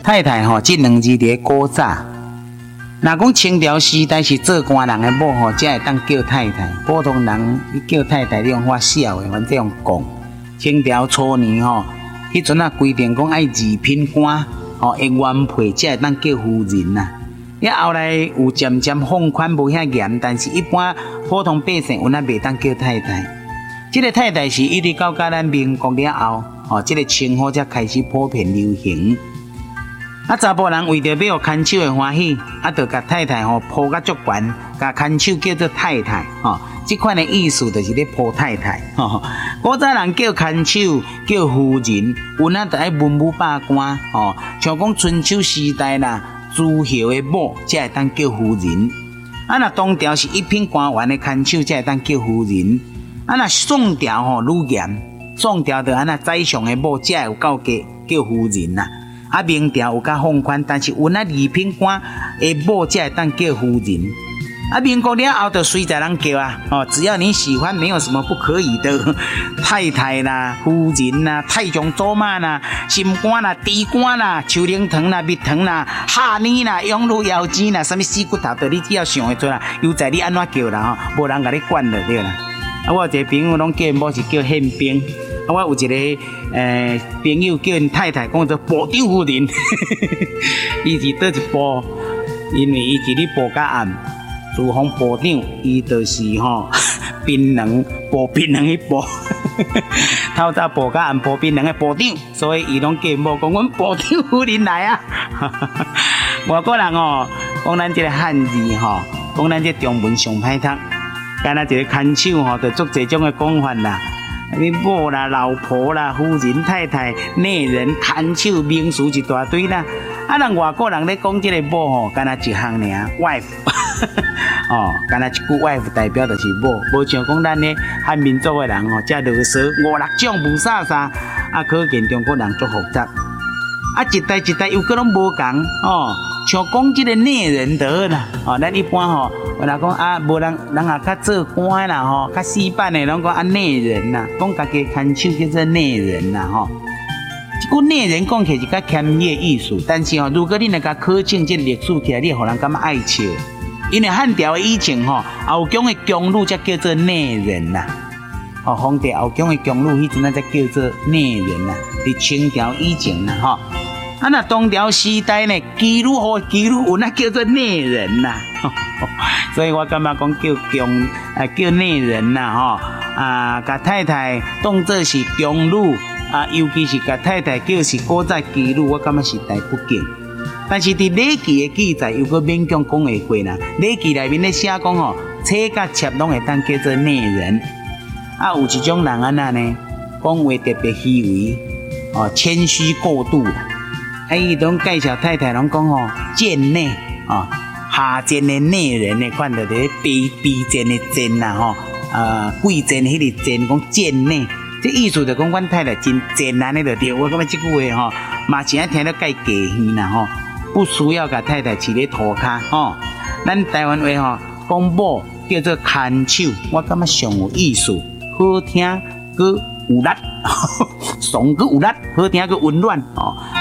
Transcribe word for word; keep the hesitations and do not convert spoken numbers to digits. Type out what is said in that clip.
太太吼，这两字伫古早。若讲清朝时代是做官人的某吼，才会当叫太太。普通人你叫太太，你用发笑的，反正用讲。清朝初年吼，迄阵啊规定讲爱二品官吼，会原配才会当叫夫人呐。了后来有渐渐放宽无遐严，但是一般普通百姓有那袂当叫太太。这个太太是一直到甲咱民国了后，吼，这个称呼才开始普遍流行。啊，查甫人为着要看守的欢喜，啊，就甲太太吼抱甲足悬，甲看守叫做太太，吼，这款的意思就是咧抱太太，吼。古早人叫看守叫夫人，有那就爱文武百官，吼，像讲春秋时代啦，朱侯的某才会当叫夫人。啊，若唐朝是一品官员的看守才会当叫夫人。啊，若宋朝吼愈严，宋朝就安那宰相的某才有够格叫夫人啦。啊，明朝有较放宽，但是有那二品官的某才会当叫夫人。啊，民国了后就随在人叫啊，哦，只要你喜欢，没有什么不可以的。太太啦、夫人啦、太上祖妈啦、心肝啦、猪肝啦、秋灵糖啦、蜜糖啦、哈尼啦、羊乳腰子啦，什么死骨头的，你只要想会出啦，由在你安怎叫啦，吼，无人甲你管就对啦。啊，我有一个朋友拢叫某是叫宪兵。啊，我有一个诶、呃、朋友叫因太太讲做部长夫人，伊是倒一部，因为伊是咧部甲案，厨房部长，伊就是吼槟榔部槟榔迄部，透早部甲案部槟榔的部长，所以伊拢叫某讲阮部长夫人来啊。外国人哦，讲咱这个汉字吼，讲咱这中文上歹读，干那一个看守吼，就足这种的讲法啦。你某啦、老婆啦、夫人、太太、内人、看守、名词一大堆啦。啊，人外国人咧讲这个某吼，干那一项尔 wife， 哦，干那一句 wife 代表就是某，无像讲咱咧汉民族的人吼，遮啰嗦五六种无啥啥，啊，可见中国人足复杂。啊，一代一代又搁拢无共哦，像讲这个内人就好啦，哦，咱一般吼。我若讲啊，无人人也较做官啦吼，较死板的，拢讲啊内人啦，讲家己看守叫做内人啦吼。这句内人讲起来是较谦虚的意思，但是吼，如果你若甲考证这历史起来，你会互人感觉爱笑。因为汉朝以前吼，后宫的宫女才叫做内人啦。哦，皇帝后宫的宫女迄阵啊才叫做内人啦，伫清朝以前啦吼。啊，那唐朝时代呢，妓女和妓女有那叫做内人呐，所以我感觉讲叫宫啊叫内人呐吼啊，甲太太当作是宫女啊，尤其是甲太太叫是古早妓女，我感觉是大不敬。但是伫《礼记》的记载，又个勉强讲会过啦，《礼记》内面咧写讲吼，车甲妾拢会当叫做内人。啊，有一种人安那呢，讲话特别虚伪，哦，谦虚过度啦。啊，伊拢介绍太太，拢讲吼贱内哦，下贱的内人的款，就伫卑卑贱的贱啦吼，呃，贵贱的迄个贱，讲贱内，这意思就讲阮太太真贱安尼就对。我感觉这句话吼，嘛是爱听得介假耳啦吼，不需要甲太太饲咧涂骹吼。咱台湾话吼，讲某叫做看守，我感觉上有意思，好听，佮有力，爽佮有力，好听佮温暖哦。